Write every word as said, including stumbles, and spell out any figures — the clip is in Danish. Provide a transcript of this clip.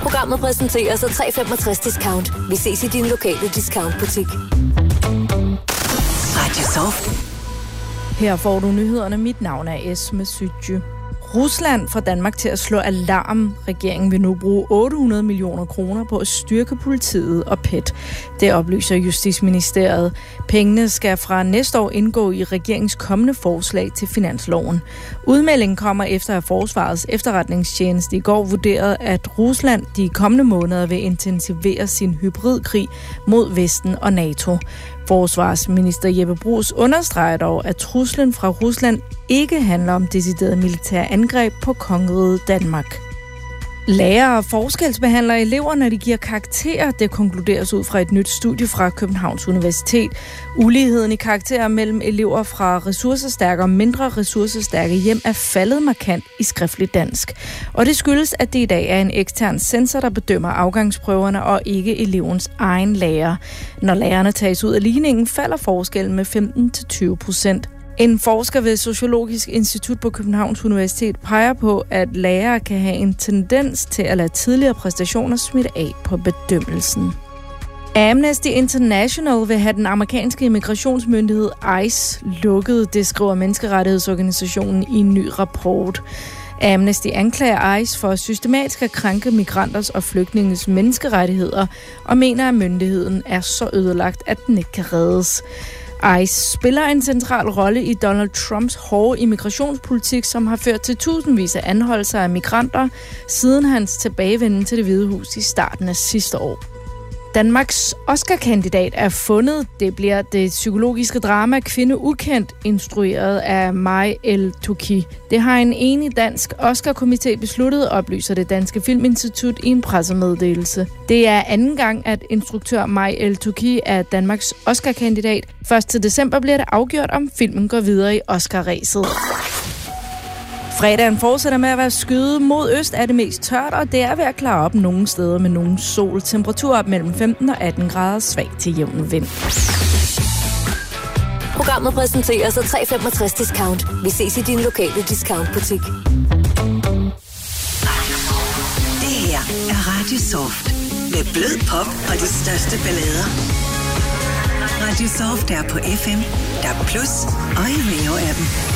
Programmet præsenteres af tre komma femogtres discount. Vi ses i din lokale discountbutik. Radio Soft. Her får du nyhederne. Mit navn er Esme Sytje. Rusland får Danmark til at slå alarm. Regeringen vil nu bruge otte hundrede millioner kroner på at styrke politiet og P E T. Det oplyser Justitsministeriet. Pengene skal fra næste år indgå i regeringens kommende forslag til finansloven. Udmeldingen kommer efter, at Forsvarets efterretningstjeneste i går vurderede, at Rusland de kommende måneder vil intensivere sin hybridkrig mod Vesten og NATO. Forsvarsminister Jeppe Bruus understreger dog, at truslen fra Rusland ikke handler om decideret militære angreb på kongeriget Danmark. Lærere forskelsbehandler elever, når de giver karakterer. Det konkluderes ud fra et nyt studie fra Københavns Universitet. Uligheden i karakterer mellem elever fra ressourcestærke og mindre ressourcestærke hjem er faldet markant i skriftlig dansk. Og det skyldes, at det i dag er en ekstern censor, der bedømmer afgangsprøverne og ikke elevens egen lærer. Når lærerne tages ud af ligningen, falder forskellen med femten til tyve procent. En forsker ved Sociologisk Institut på Københavns Universitet peger på, at lærere kan have en tendens til at lade tidligere præstationer smitte af på bedømmelsen. Amnesty International vil have den amerikanske immigrationsmyndighed ICE lukket, det skriver menneskerettighedsorganisationen i en ny rapport. Amnesty anklager ICE for systematisk at krænke migranters og flygtninges menneskerettigheder og mener, at myndigheden er så ødelagt, at den ikke kan reddes. ICE spiller en central rolle i Donald Trumps hårde immigrationspolitik, som har ført til tusindvis af anholdelser af migranter siden hans tilbagevenden til Det Hvide Hus i starten af sidste år. Danmarks Oscar-kandidat er fundet. Det bliver det psykologiske drama Kvinde Ukendt, instrueret af May El-Touki. Det har en enig dansk Oscar-komité besluttet, oplyser det Danske Filminstitut i en pressemeddelelse. Det er anden gang, at instruktør May El-Touki er Danmarks Oscar-kandidat. Først til december bliver det afgjort, om filmen går videre i Oscar-ræset. Fredagen fortsætter med at være skyet. Mod øst er det mest tørt, og det er ved at klare op nogle steder med nogen sol. Temperatur op mellem femten og atten grader, svag til jævn vind. Programmet præsenteres af tre komma femogtres discount. Vi ses i din lokale discountbutik. Det her er Radio Soft. Med blød pop og de største ballader. Radio Soft er på F M, D A B plus og i Rio-appen.